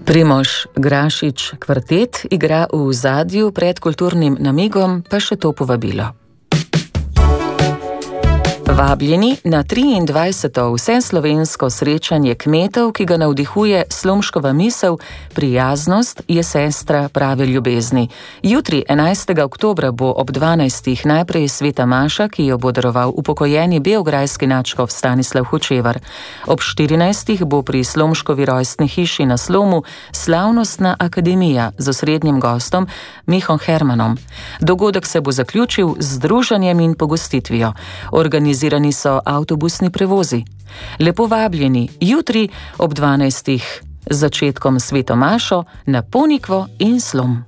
Primož Grašič kvartet igra v ozadju, pred kulturnim namigom pa še to povabilo. Vabljeni na 23. vseslovensko srečanje kmetov, ki ga navdihuje Slomškova misel: prijaznost je sestra prave ljubezni. Jutri, 11. oktobra, bo ob 12. najprej sveta maša, ki jo bo daroval upokojeni beograjski nadškof Stanislav Hočevar. Ob 14. bo pri Slomškovi rojstni hiši na Slomu slavnostna akademija z osrednjim gostom Mihom Hermanom. Dogodek se bo zaključil z druženjem in pogostitvijo. Organizirani so avtobusni prevozi. Lepo vabljeni jutri ob 12. z začetkom sveto mašo na Ponikvo in Slom.